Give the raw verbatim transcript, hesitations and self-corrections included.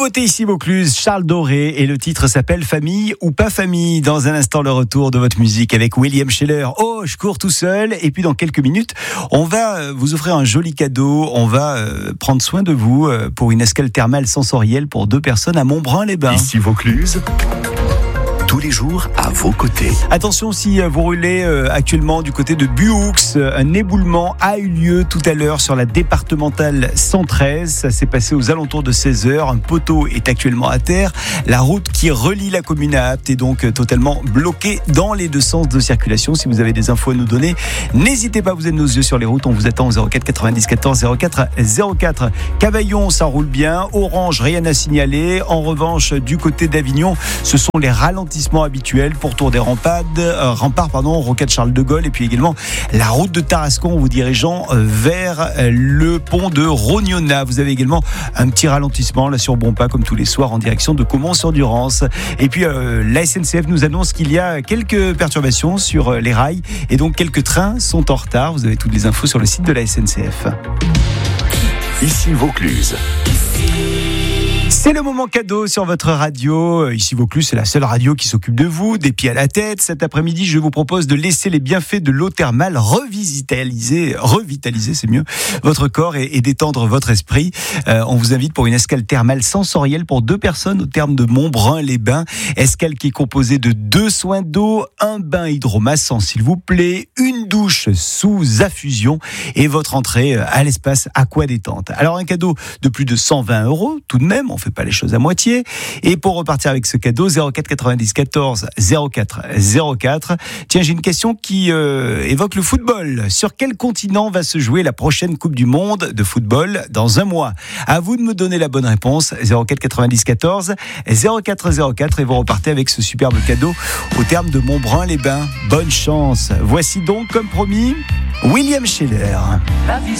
Nouveauté ici Vaucluse, Charles Doré, et le titre s'appelle Famille ou pas famille. Dans un instant, le retour de votre musique avec William Scheller. Oh, je cours tout seul. Et puis dans quelques minutes, on va vous offrir un joli cadeau. On va euh, prendre soin de vous euh, pour une escale thermale sensorielle pour deux personnes à Montbrun-les-Bains. Ici Vaucluse, tous les jours à vos côtés. Attention, si vous roulez actuellement du côté de Buoux, un éboulement a eu lieu tout à l'heure sur la départementale cent treize. Ça s'est passé aux alentours de seize heures. Un poteau est actuellement à terre. La route qui relie la commune à Apt est donc totalement bloquée dans les deux sens de circulation. Si vous avez des infos à nous donner, n'hésitez pas, vous êtes nos yeux sur les routes. On vous attend au zéro quatre quatre-vingt-dix quatorze zéro quatre zéro quatre. Cavaillon, ça roule bien. Orange, rien à signaler. En revanche, du côté d'Avignon, ce sont les ralentissements habituels. Pourtour des remparts, euh, remparts pardon, Rocade Charles de Gaulle, et puis également la route de Tarascon, vous dirigeant euh, vers euh, le pont de Rognona. Vous avez également un petit ralentissement là sur Bonpas, comme tous les soirs, en direction de Caumont-sur-Durance. Et puis euh, la S N C F nous annonce qu'il y a quelques perturbations sur euh, les rails, et donc quelques trains sont en retard. Vous avez toutes les infos sur le site de la S N C F. Ici Vaucluse. C'est le moment cadeau sur votre radio. Ici Vaucluse, c'est la seule radio qui s'occupe de vous, des pieds à la tête. Cet après-midi, je vous propose de laisser les bienfaits de l'eau thermale revitaliser, revitaliser, c'est mieux, votre corps et, et détendre votre esprit. Euh, on vous invite pour une escale thermale sensorielle pour deux personnes au terme de Montbrun-les-Bains. Escale qui est composée de deux soins d'eau, un bain hydromassant s'il vous plaît, une douche sous affusion et votre entrée à l'espace aqua détente. Alors un cadeau de plus de cent vingt euros tout de même, on fait pas les choses à moitié. Et pour repartir avec ce cadeau, zéro quatre quatre-vingt-dix quatorze zéro quatre zéro quatre. Tiens, j'ai une question qui euh, évoque le football. Sur quel continent va se jouer la prochaine Coupe du Monde de football dans un mois? À vous de me donner la bonne réponse. zéro quatre quatre-vingt-dix quatorze zéro quatre zéro quatre, et vous repartez avec ce superbe cadeau au terme de Montbrun-les-Bains. Bonne chance. Voici donc, comme promis, William Scheller. La vie